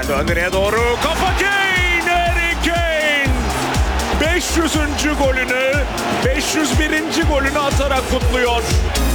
Döndüğüne doğru kafa Kane, Harry Kane 500. golünü 501. golünü atarak kutluyor.